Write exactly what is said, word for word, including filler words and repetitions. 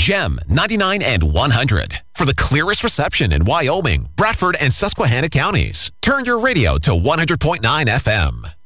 Gem ninety-nine and one hundred. For the clearest reception in Wyoming, Bradford, and Susquehanna counties. Turn your radio to one hundred point nine F M.